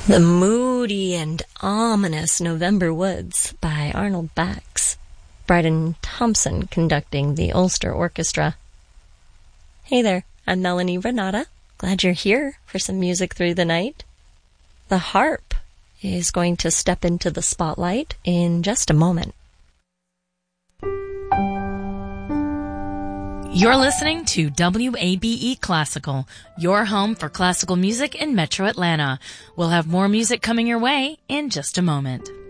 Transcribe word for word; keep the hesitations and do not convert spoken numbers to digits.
The Moody and Ominous November Woods by Arnold Bax. Bryden Thompson conducting the Ulster Orchestra. Hey there, I'm Melanie Renata. Glad you're here for some music through the night. The harp is going to step into the spotlight in just a moment. You're listening to W A B E Classical, your home for classical music in Metro Atlanta. We'll have more music coming your way in just a moment.